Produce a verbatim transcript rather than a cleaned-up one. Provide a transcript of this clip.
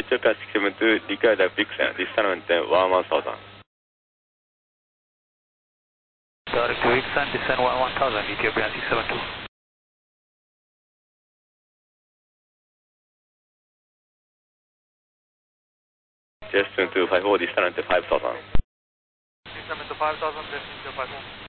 Japan six seven two, required a Vixen, descent one one thousand. Direct to Vixen, descent one one thousand, Ethiopian six seven two. Just to five four, descent five thousand. Descent to five thousand, descent to five four.